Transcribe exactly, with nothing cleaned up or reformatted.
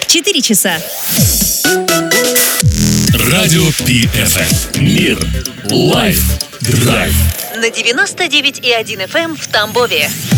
четыре часа. Радио Пи Эф Эм. Мир. Лайф. Драйв. На девяносто девять и один эф эм в Тамбове.